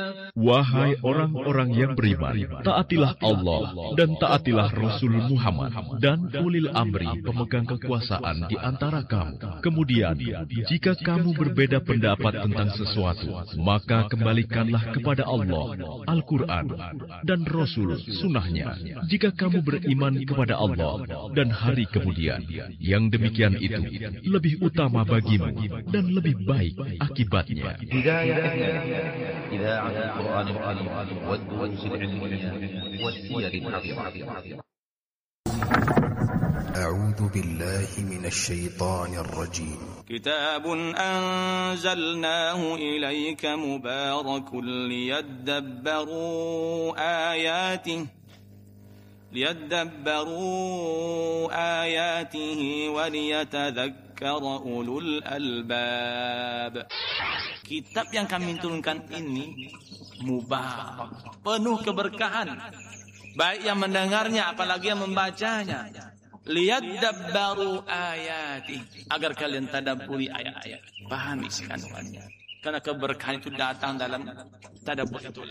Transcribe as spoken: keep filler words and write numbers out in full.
Wahai orang-orang yang beriman, taatilah Allah dan taatilah Rasul Muhammad dan ulil amri pemegang kekuasaan di antara kamu. Kemudian, jika kamu berbeda pendapat tentang sesuatu, maka kembalikanlah kepada Allah, Al-Quran, dan Rasul sunnahnya. Jika kamu beriman kepada Allah dan hari kemudian, yang demikian itu lebih utama bagimu dan lebih baik akibatnya. أعوذ بالله من الشيطان الرجيم كتاب أنزلناه إليك مبارك ليدبروا آياته ليدبروا آياته وليتذكر أولو الألباب. Kitab yang kami turunkan ini mubarak, penuh keberkahan, baik yang mendengarnya apalagi yang membacanya. Liyadabbaru ayati, agar kalian tadabburi ayat-ayat, pahami kandungannya. Karena keberkahan itu datang dalam tadabbur itu.